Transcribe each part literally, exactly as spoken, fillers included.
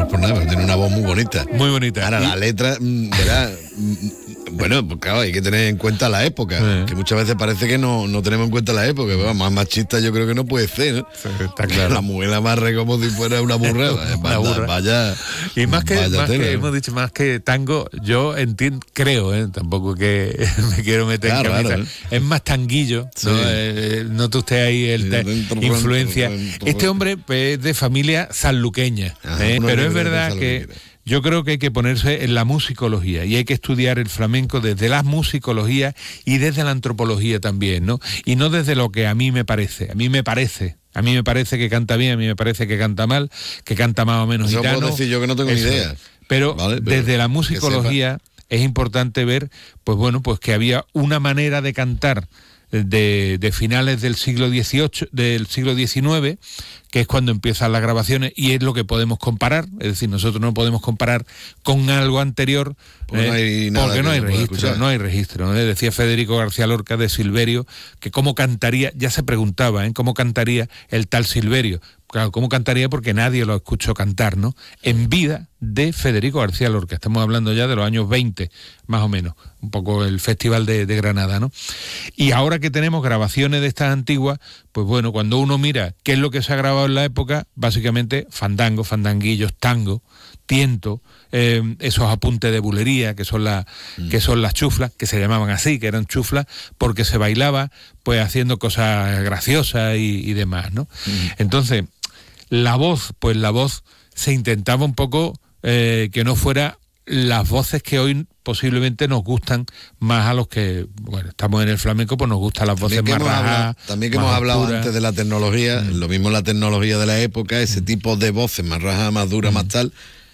es por nada, pero tiene una voz muy bonita. Muy bonita. Ahora, y... la letra, ¿verdad? Bueno, pues claro, hay que tener en cuenta la época, sí. Que muchas veces parece que no, no tenemos en cuenta la época, pero más machista yo creo que no puede ser, ¿no? Sí, está claro. La mujer amarre como si fuera una burrada. Una vaya, burra. vaya. Y más que, vaya más tela, que ¿no? hemos dicho, más que tango, yo entiendo, creo, ¿eh? Tampoco que me quiero meter Claro, en camisa. raro, ¿eh? Es más tanguillo, Sí. ¿no? Eh, nota usted ahí el te, influencia. Este hombre pues, es de familia sanluqueña, Ajá, ¿eh? Pero es verdad que... que yo creo que hay que ponerse en la musicología y hay que estudiar el flamenco desde la musicología y desde la antropología también, ¿no? Y no desde lo que a mí me parece. A mí me parece, a mí me parece que canta bien, a mí me parece que canta mal, que canta más o menos Eso gitano. puedo decir yo que no tengo ni idea. Pero, vale, pero desde la musicología es importante ver, pues bueno, pues que había una manera de cantar de, de finales del siglo dieciocho, del siglo diecinueve, que es cuando empiezan las grabaciones y es lo que podemos comparar, es decir, nosotros no podemos comparar con algo anterior porque eh, no hay, nada porque no hay registro, escuchar. no hay registro. ¿no? Decía Federico García Lorca de Silverio que cómo cantaría, ya se preguntaba, ¿eh? cómo cantaría el tal Silverio. Claro, ¿cómo cantaría? Porque nadie lo escuchó cantar, ¿no? En vida de Federico García Lorca. Estamos hablando ya de los años veinte, más o menos. Un poco el Festival de, de Granada, ¿no? Y ahora que tenemos grabaciones de estas antiguas, pues bueno, cuando uno mira qué es lo que se ha grabado en la época, básicamente fandango, fandanguillos, tango, tiento, eh, esos apuntes de bulería, que son, la, mm. que son las chuflas, que se llamaban así, que eran chuflas, porque se bailaba pues haciendo cosas graciosas y, y demás, ¿no? Mm. Entonces, la voz, pues la voz se intentaba un poco eh, que no fuera las voces que hoy posiblemente nos gustan más a los que, bueno, estamos en el flamenco, pues nos gustan las voces más rajas. También que hemos hablado oscuras. Antes de la tecnología, mm. lo mismo la tecnología de la época, ese mm. tipo de voces más rajas, más duras, mm. más tal,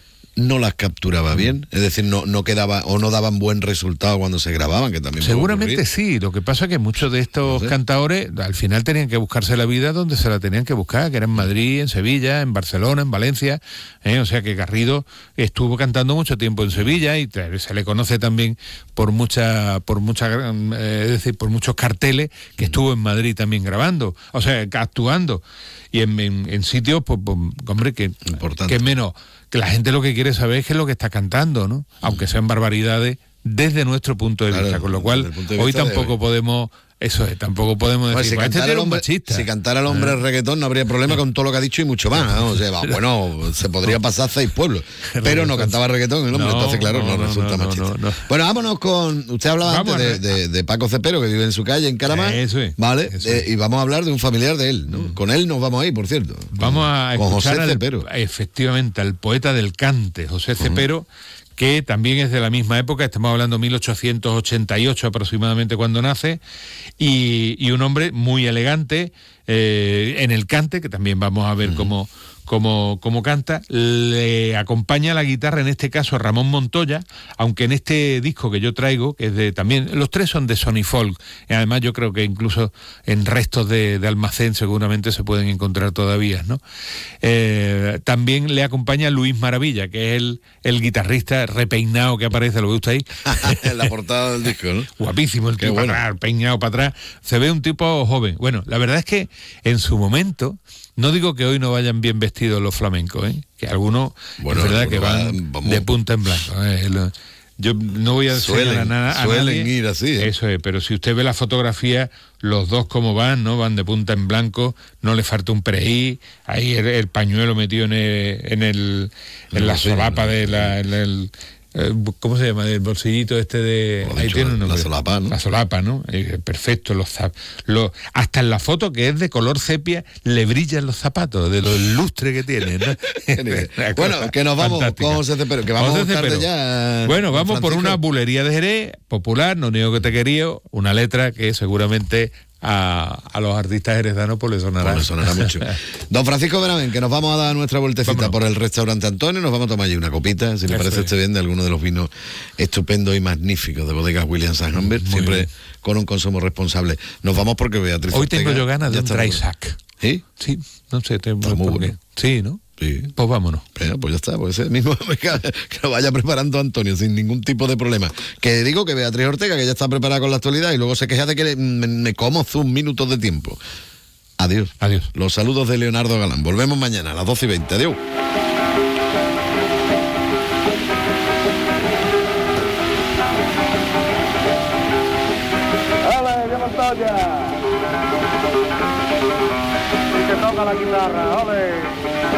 no las capturaba bien, es decir, no, no quedaba o no daban buen resultado cuando se grababan, que también seguramente sí, lo que pasa es que muchos de estos no sé. cantadores al final tenían que buscarse la vida donde se la tenían que buscar, que era en Madrid, en Sevilla, en Barcelona, en Valencia, ¿eh? O sea que Garrido estuvo cantando mucho tiempo en Sevilla y se le conoce también por mucha, por mucha, eh, es decir, por muchos carteles que estuvo en Madrid también grabando, o sea, actuando, y en, en, en sitios, pues, pues hombre, que, que menos, que la gente lo que quiere saber es qué es lo que está cantando, ¿no? Aunque sean barbaridades desde nuestro punto de vista, claro, con lo cual hoy tampoco hoy. podemos, eso es, tampoco podemos decir, pues si, este el hombre, machista. si cantara el hombre el reggaetón no habría problema con todo lo que ha dicho y mucho más, ¿no? O sea, bueno, se podría pasar seis pueblos, pero no cantaba reggaetón el hombre, no, entonces claro, no, no resulta no, machista. No, no, no. Bueno, vámonos con, usted hablaba vamos antes de, de, de Paco Cepero, que vive en su calle, en Caramá, eso es, ¿vale? Eso eh, es. Y vamos a hablar de un familiar de él, ¿no? Mm. Con él nos vamos a ir, por cierto. Vamos a con escuchar José al, Cepero. Efectivamente, al poeta del cante, José Cepero, uh-huh. que también es de la misma época, estamos hablando de mil ochocientos ochenta y ocho aproximadamente cuando nace, y, y un hombre muy elegante eh, en el cante, que también vamos a ver uh-huh. cómo, cómo, cómo canta. Le acompaña la guitarra, en este caso, Ramón Montoya, aunque en este disco que yo traigo, que es de también, los tres son de Sony Folk, y además yo creo que incluso en restos de, de almacén seguramente se pueden encontrar todavía, ¿no? Eh, también le acompaña Luis Maravilla, que es el, el guitarrista repeinado que aparece, ¿lo ve usted ahí? En la portada del disco, ¿no? Guapísimo el Qué tipo, bueno. para atrás, peinado para atrás, se ve un tipo joven. Bueno, la verdad es que en su momento, no digo que hoy no vayan bien vestidos los flamencos, ¿eh? Que algunos, bueno, es verdad que van va, de punta en blanco. ¿eh? Yo no voy a suelen, a nada. A suelen nadie. ir así. ¿eh? Eso es, pero si usted ve la fotografía, los dos como van, ¿no? Van de punta en blanco, no le falta un pereí, ahí el, el pañuelo metido en el, en el, en no, la sí, solapa no, de la, en el, ¿cómo se llama? El bolsillito este de... Ahí dicho, tiene un la solapa, ¿no? La solapa, ¿no? Eh, perfecto, los, los hasta en la foto, que es de color sepia, le brillan los zapatos, de los lustres que tiene, ¿no? Bueno, que nos vamos fantástica. Con José Cepero, que vamos José tarde ya. Bueno, vamos Francisco. por una bulería de Jerez, popular, no niego que te quería, una letra que seguramente... A, a los artistas heredanos pues les sonará. Pues les sonará mucho. Don Francisco Benavén, que nos vamos a dar nuestra vueltecita Vámonos. por el restaurante Antonio, nos vamos a tomar allí una copita, si le parece a usted bien, de alguno de los vinos estupendos y magníficos de bodegas Williams and Humbert, siempre bien. Con un consumo responsable. Nos vamos porque Beatriz Hoy Ortega, tengo yo ganas de un dry sack. ¿Sí? Sí, no sé, tengo Está muy bueno. Sí, ¿no? Sí. Pues vámonos. Pero, pues ya está, pues ese mismo que lo vaya preparando Antonio sin ningún tipo de problema. Que digo que Beatriz Ortega, que ya está preparada con la actualidad y luego se queja de que le, me, me como un minutos de tiempo. Adiós. Adiós. Los saludos de Leonardo Galán. Volvemos mañana a las doce y veinte. Adiós. Goya. Y te toca la guitarra, ole.